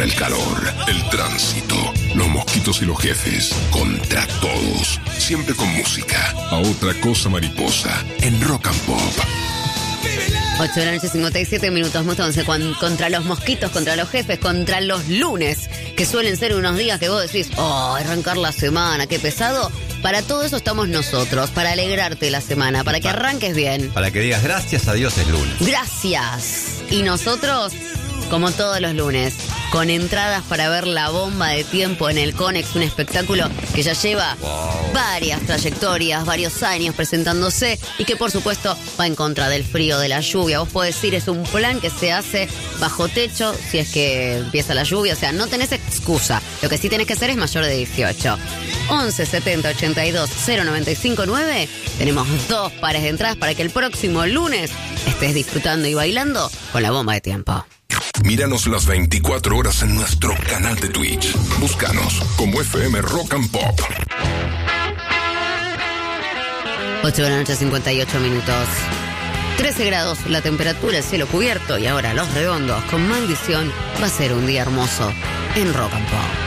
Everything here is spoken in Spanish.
contra el calor, el tránsito, los mosquitos y los jefes. Contra todos. Siempre con música. A otra cosa mariposa. En Rock and Pop. 8 de la noche, 57 minutos. Entonces, contra los mosquitos, contra los jefes, contra los lunes, que suelen ser unos días que vos decís, arrancar la semana, qué pesado. Para todo eso estamos nosotros, para alegrarte la semana, para que arranques bien. Para que digas, gracias a Dios es lunes. Gracias. Y nosotros, como todos los lunes, con entradas para ver La Bomba de Tiempo en el Conex, un espectáculo que ya lleva varias trayectorias, varios años presentándose y que por supuesto va en contra del frío, de la lluvia. Vos podés decir, es un plan que se hace bajo techo si es que empieza la lluvia, o sea, no tenés excusa. Lo que sí tenés que hacer es mayor de 18. 11 70 82 095 9. Tenemos 2 pares de entradas para que el próximo lunes estés disfrutando y bailando con La Bomba de Tiempo. Míranos las 24 horas en nuestro canal de Twitch. Búscanos como FM Rock and Pop. 8 de la noche, 58 minutos. 13 grados la temperatura, el cielo cubierto y ahora Los Redondos con Maldición. Va a ser un día hermoso en Rock and Pop.